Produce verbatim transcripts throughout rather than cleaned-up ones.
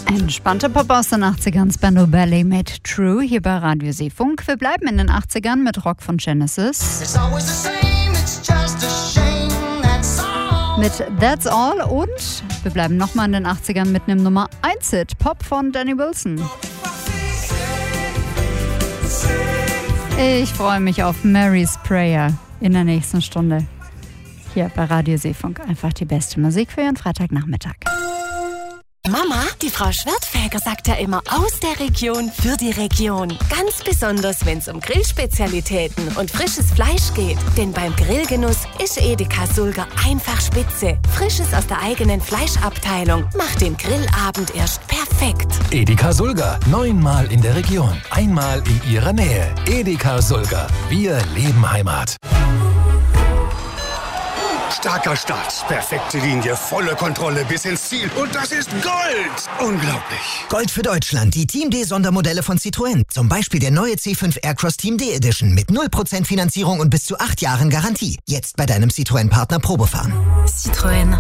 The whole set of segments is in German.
Entspannte Pop aus den achtzigern, Spandau Ballet mit True hier bei Radio Seefunk. Wir bleiben in den achtzigern mit Rock von Genesis. Mit That's All und wir bleiben nochmal in den achtzigern mit einem Nummer eins Hit, Pop von Danny Wilson. Ich freue mich auf Mary's Prayer in der nächsten Stunde. Hier bei Radio Seefunk einfach die beste Musik für Ihren Freitagnachmittag. Mama, die Frau Schwertfeger sagt ja immer aus der Region für die Region. Ganz besonders, wenn es um Grillspezialitäten und frisches Fleisch geht. Denn beim Grillgenuss ist Edeka Sulger einfach spitze. Frisches aus der eigenen Fleischabteilung macht den Grillabend erst perfekt. Edeka Sulger, neunmal in der Region, einmal in Ihrer Nähe. Edeka Sulger, wir leben Heimat. Starker Start, perfekte Linie, volle Kontrolle bis ins Ziel. Und das ist Gold! Unglaublich. Gold für Deutschland, die Team D Sondermodelle von Citroën. Zum Beispiel der neue C fünf Aircross Team D Edition mit null Prozent Finanzierung und bis zu acht Jahren Garantie. Jetzt bei deinem Citroën-Partner Probefahren. Citroën.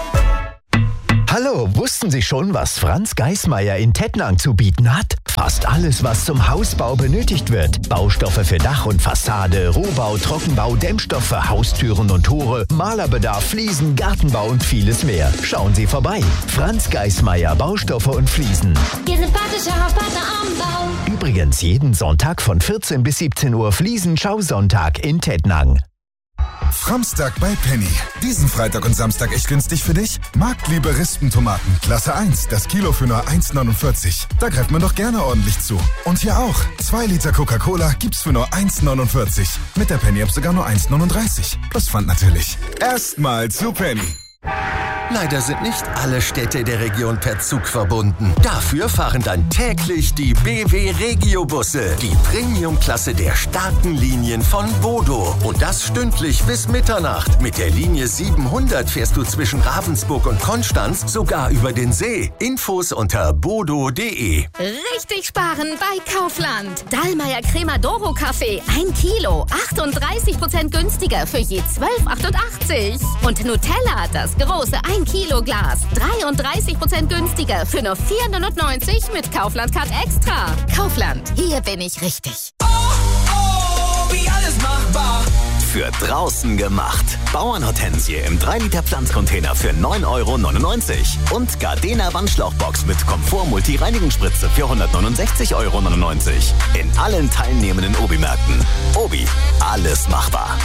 Hallo, wussten Sie schon, was Franz Geismeier in Tettnang zu bieten hat? Fast alles, was zum Hausbau benötigt wird. Baustoffe für Dach und Fassade, Rohbau, Trockenbau, Dämmstoffe, Haustüren und Tore, Malerbedarf, Fliesen, Gartenbau und vieles mehr. Schauen Sie vorbei. Franz Geismeier, Baustoffe und Fliesen. Ihr sympathischer Partner am Bau. Übrigens jeden Sonntag von vierzehn bis siebzehn Uhr Fliesen-Schausonntag in Tettnang. Framstag bei Penny. Diesen Freitag und Samstag echt günstig für dich? Marktliebe Rispentomaten, Klasse eins, das Kilo für nur eins neunundvierzig. Da greift man doch gerne ordentlich zu. Und hier auch. zwei Liter Coca-Cola gibt's für nur eins neunundvierzig. Mit der Penny-App sogar nur eins neununddreißig. Plus Pfand natürlich. Erstmal zu Penny. Leider sind nicht alle Städte der Region per Zug verbunden. Dafür fahren dann täglich die B W Regio-Busse, die Premium-Klasse der starken Linien von Bodo. Und das stündlich bis Mitternacht. Mit der Linie siebenhundert fährst du zwischen Ravensburg und Konstanz sogar über den See. Infos unter bodo punkt de. Richtig sparen bei Kaufland. Dallmayr Crema Doro Kaffee, ein Kilo, achtunddreißig Prozent günstiger für je zwölf achtundachtzig. Und Nutella, das große ein Kilo Glas, dreiunddreißig Prozent günstiger für nur vier neunundneunzig mit Kaufland Card Extra. Kaufland, hier bin ich richtig. Oh, oh, wie alles machbar. Für draußen gemacht. Bauernhortensie im drei Liter Pflanzcontainer für neun Euro neunundneunzig. Und Gardena Wandschlauchbox mit Komfort Multi-Reinigungsspritze für hundertneunundsechzig Euro neunundneunzig. In allen teilnehmenden Obi-Märkten. Obi, alles machbar.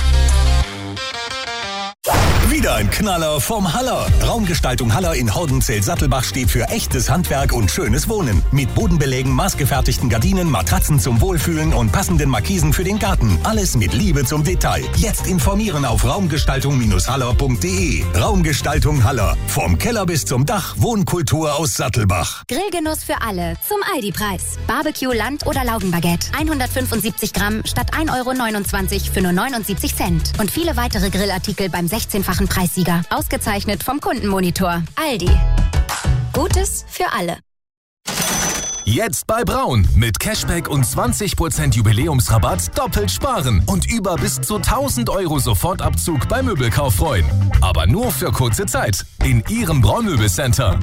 Wieder ein Knaller vom Haller. Raumgestaltung Haller in Hordenzell-Sattelbach steht für echtes Handwerk und schönes Wohnen. Mit Bodenbelägen, maßgefertigten Gardinen, Matratzen zum Wohlfühlen und passenden Markisen für den Garten. Alles mit Liebe zum Detail. Jetzt informieren auf raumgestaltung haller punkt de. Raumgestaltung Haller. Vom Keller bis zum Dach. Wohnkultur aus Sattelbach. Grillgenuss für alle. Zum Aldi-Preis. Barbecue, Land- oder Laugenbaguette. hundertfünfundsiebzig Gramm statt ein Euro neunundzwanzig für nur neunundsiebzig Cent. Und viele weitere Grillartikel beim sechzehnfachen Preissieger. Ausgezeichnet vom Kundenmonitor. Aldi. Gutes für alle. Jetzt bei Braun. Mit Cashback und zwanzig Prozent Jubiläumsrabatt doppelt sparen. Und über bis zu tausend Euro Sofortabzug beim Möbelkauf freuen. Aber nur für kurze Zeit. In Ihrem Braun-Möbelcenter.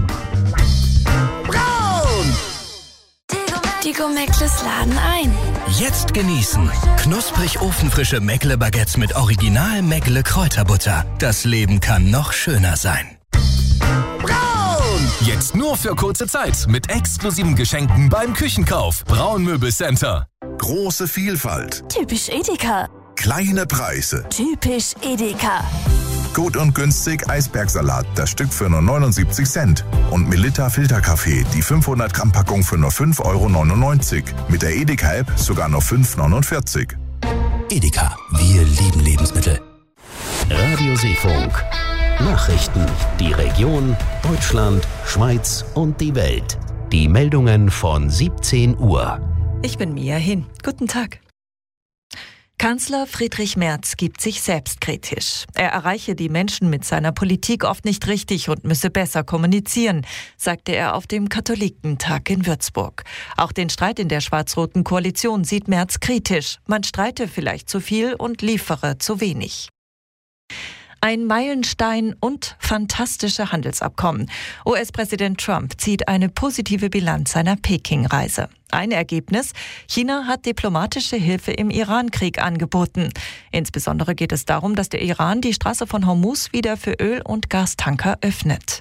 Braun! Die Go-Meckles laden ein. Jetzt genießen. Knusprig ofenfrische Meckle-Baguettes mit Original Meckle-Kräuterbutter. Das Leben kann noch schöner sein. Braun! Jetzt nur für kurze Zeit. Mit exklusiven Geschenken beim Küchenkauf. Braun-Möbelcenter. Große Vielfalt. Typisch Edeka. Kleine Preise. Typisch Edeka. Gut und günstig Eisbergsalat, das Stück für nur neunundsiebzig Cent. Und Melitta Filterkaffee, die fünfhundert Gramm Packung für nur fünf Euro neunundneunzig. Mit der Edeka-App sogar nur fünf Euro neunundvierzig. Edeka, wir lieben Lebensmittel. Radio Seefunk. Nachrichten, die Region, Deutschland, Schweiz und die Welt. Die Meldungen von siebzehn Uhr. Ich bin Mia Hin. Guten Tag. Kanzler Friedrich Merz gibt sich selbstkritisch. Er erreiche die Menschen mit seiner Politik oft nicht richtig und müsse besser kommunizieren, sagte er auf dem Katholikentag in Würzburg. Auch den Streit in der schwarz-roten Koalition sieht Merz kritisch. Man streite vielleicht zu viel und liefere zu wenig. Ein Meilenstein und fantastische Handelsabkommen. U S-Präsident Trump zieht eine positive Bilanz seiner Peking-Reise. Ein Ergebnis: China hat diplomatische Hilfe im Iran-Krieg angeboten. Insbesondere geht es darum, dass der Iran die Straße von Hormuz wieder für Öl- und Gastanker öffnet.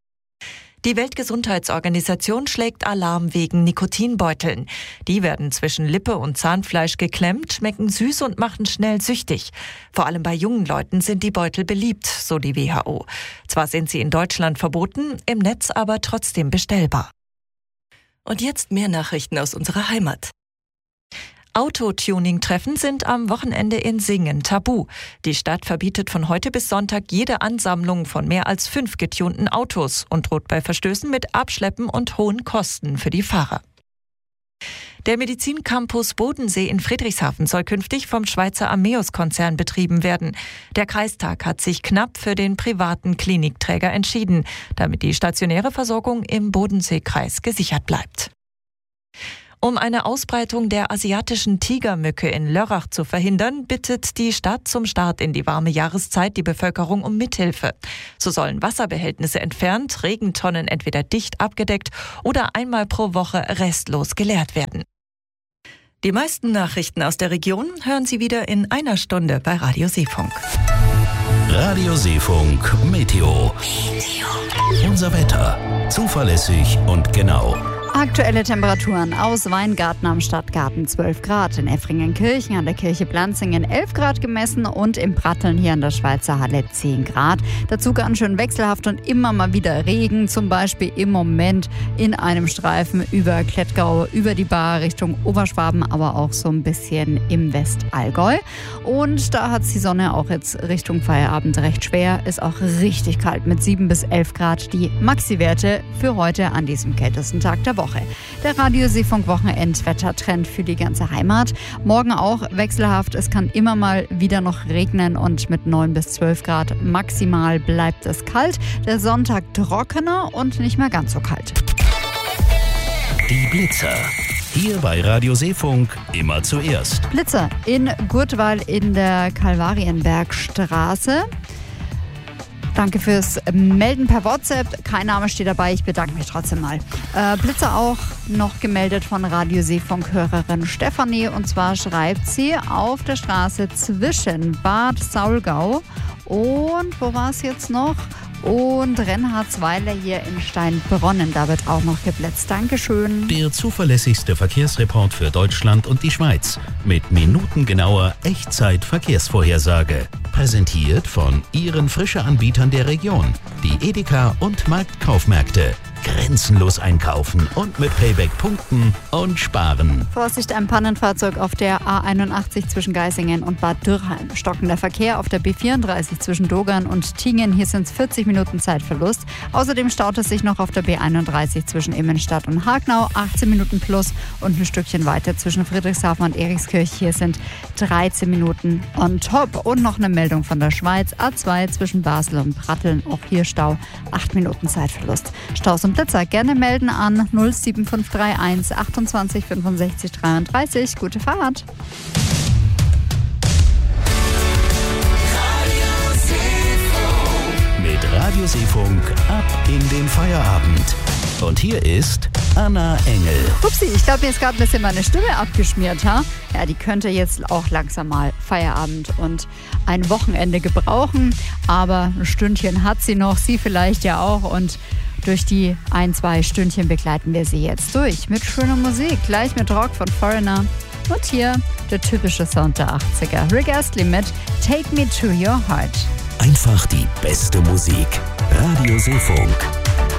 Die Weltgesundheitsorganisation schlägt Alarm wegen Nikotinbeuteln. Die werden zwischen Lippe und Zahnfleisch geklemmt, schmecken süß und machen schnell süchtig. Vor allem bei jungen Leuten sind die Beutel beliebt, so die W H O. Zwar sind sie in Deutschland verboten, im Netz aber trotzdem bestellbar. Und jetzt mehr Nachrichten aus unserer Heimat. Autotuning-Treffen sind am Wochenende in Singen tabu. Die Stadt verbietet von heute bis Sonntag jede Ansammlung von mehr als fünf getunten Autos und droht bei Verstößen mit Abschleppen und hohen Kosten für die Fahrer. Der Medizincampus Bodensee in Friedrichshafen soll künftig vom Schweizer Ameos-Konzern betrieben werden. Der Kreistag hat sich knapp für den privaten Klinikträger entschieden, damit die stationäre Versorgung im Bodenseekreis gesichert bleibt. Um eine Ausbreitung der asiatischen Tigermücke in Lörrach zu verhindern, bittet die Stadt zum Start in die warme Jahreszeit die Bevölkerung um Mithilfe. So sollen Wasserbehältnisse entfernt, Regentonnen entweder dicht abgedeckt oder einmal pro Woche restlos geleert werden. Die meisten Nachrichten aus der Region hören Sie wieder in einer Stunde bei Radio Seefunk. Radio Seefunk Meteo. Meteo. Unser Wetter. Zuverlässig und genau. Aktuelle Temperaturen aus Weingarten am Stadtgarten zwölf Grad, in Effringenkirchen an der Kirche Blanzingen elf Grad gemessen und im Pratteln hier an der Schweizer Halle zehn Grad. Dazu ganz schön wechselhaft und immer mal wieder Regen, zum Beispiel im Moment in einem Streifen über Klettgau, über die Bar Richtung Oberschwaben, aber auch so ein bisschen im Westallgäu. Und da hat die Sonne auch jetzt Richtung Feierabend recht schwer, ist auch richtig kalt mit sieben bis elf Grad die Maxi-Werte für heute an diesem kältesten Tag der Woche. Woche. Der Radio Seefunk Wochenendwettertrend für die ganze Heimat. Morgen auch wechselhaft. Es kann immer mal wieder noch regnen und mit neun bis zwölf Grad maximal bleibt es kalt. Der Sonntag trockener und nicht mehr ganz so kalt. Die Blitzer. Hier bei Radio Seefunk immer zuerst. Blitzer in Gurtwal in der Kalvarienbergstraße. Danke fürs Melden per WhatsApp. Kein Name steht dabei, ich bedanke mich trotzdem mal. Äh, Blitzer auch noch gemeldet von Radio Seefunk-Hörerin Stefanie. Und zwar schreibt sie auf der Straße zwischen Bad Saulgau und, wo war es jetzt noch? Und Rennhardsweiler hier in Steinbronnen. Da wird auch noch geblitzt. Dankeschön. Der zuverlässigste Verkehrsreport für Deutschland und die Schweiz. Mit minutengenauer Echtzeit-Verkehrsvorhersage. Präsentiert von Ihren Frische-Anbietern der Region. Die Edeka und Marktkaufmärkte. Grenzenlos einkaufen und mit Payback punkten und sparen. Vorsicht, ein Pannenfahrzeug auf der A einundachtzig zwischen Geisingen und Bad Dürrheim. Stockender Verkehr auf der B vierunddreißig zwischen Dogern und Tingen. Hier sind es vierzig Minuten Zeitverlust. Außerdem staut es sich noch auf der B einunddreißig zwischen Immenstadt und Hagnau. achtzehn Minuten plus und ein Stückchen weiter zwischen Friedrichshafen und Erikskirch. Hier sind dreizehn Minuten on top. Und noch eine Meldung von der Schweiz. A zwei zwischen Basel und Pratteln. Auch hier Stau. acht Minuten Zeitverlust. Staus und Blitzer gerne melden an null sieben fünf drei eins achtundzwanzig fünfundsechzig dreiunddreißig. Gute Fahrt. Mit Radio Seefunk ab in den Feierabend. Und hier ist Anna Engel. Upsi, ich glaube, mir ist gerade ein bisschen meine Stimme abgeschmiert. Ha? Ja, die könnte jetzt auch langsam mal Feierabend und ein Wochenende gebrauchen. Aber ein Stündchen hat sie noch, sie vielleicht ja auch. Und durch die ein, zwei Stündchen begleiten wir sie jetzt durch mit schöner Musik. Gleich mit Rock von Foreigner. Und hier der typische Sound der achtziger. Rick Astley mit Take Me to Your Heart. Einfach die beste Musik. Radio Seefunk.